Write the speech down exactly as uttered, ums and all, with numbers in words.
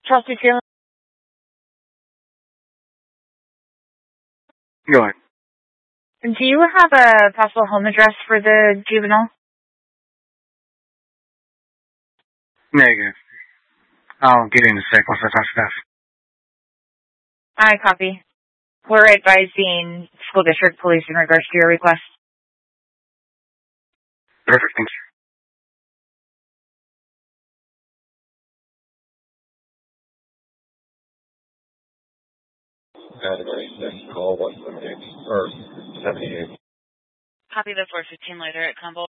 Chelsea Taylor. Go ahead. Do you have a possible home address for the juvenile? Negative. I'll get in a sec once I talk to staff. I copy. We're advising school district police in regards to your request. Perfect, thank you. Saturday, call one seventy-eight, or seventy-eight. Copy the four fifteen later at Combo.